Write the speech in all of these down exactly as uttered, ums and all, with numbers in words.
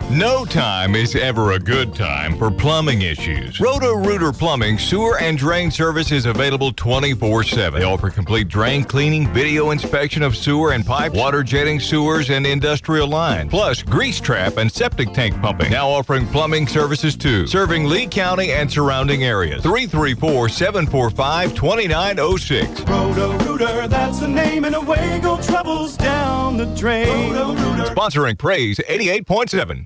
No time is ever a good time for plumbing issues. Roto-Rooter Plumbing sewer and drain service is available twenty-four seven. They offer complete drain cleaning, video inspection of sewer and pipe, water jetting sewers and industrial lines, plus grease trap and septic tank pumping. Now offering plumbing services too, serving Lee County and surrounding areas. three three four, seven four five, two nine zero six. Roto-Rooter, that's the name, and away go troubles down the drain. Roto-Rooter. Sponsoring Praise eighty-eight point seven.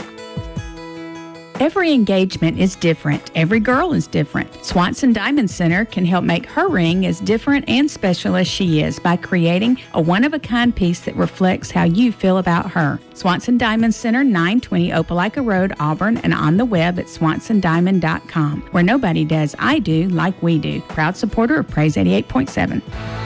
Every engagement is different. Every girl is different. Swanson Diamond Center can help make her ring as different and special as she is by creating a one-of-a-kind piece that reflects how you feel about her. Swanson Diamond Center, nine twenty Opelika Road, Auburn, and on the web at swanson diamond dot com, where nobody does I do like we do. Proud supporter of Praise eighty-eight point seven.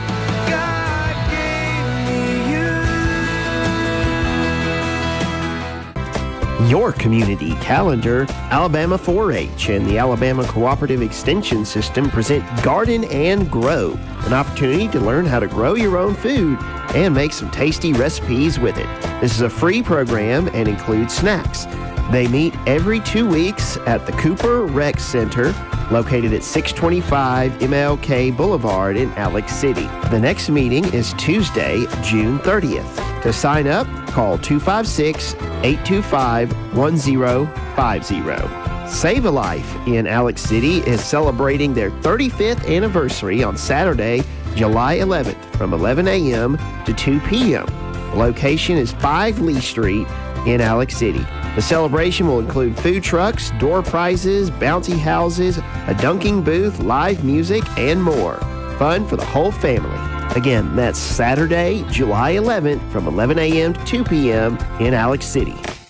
Your community calendar. Alabama four H and the Alabama Cooperative Extension System present Garden and Grow, an opportunity to learn how to grow your own food and make some tasty recipes with it. This is a free program and includes snacks. They meet every two weeks at the Cooper Rec Center, located at six twenty-five M L K Boulevard in Alex City. The next meeting is Tuesday, June thirtieth. To sign up, call two five six, eight two five, one zero five zero. Save a Life in Alex City is celebrating their thirty-fifth anniversary on Saturday, July eleventh from eleven a.m. to two p.m. The location is five Lee Street in Alex City. The celebration will include food trucks, door prizes, bouncy houses, a dunking booth, live music, and more. Fun for the whole family. Again, that's Saturday, July eleventh from eleven a.m. to two p.m. in Alex City.